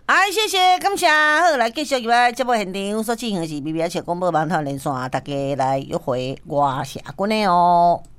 哎，谢谢，感谢。好，来继续入来节目现场所进行的是 BBS 广播网台连线，大家来约会我是阿君的哦。